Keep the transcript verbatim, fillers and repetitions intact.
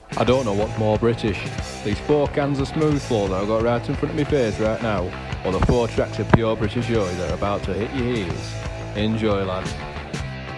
I don't know what's more British. These four cans of smooth flow that I've got right in front of my face right now, or the four tracks of pure British joy that are about to hit your ears. Enjoy, lads.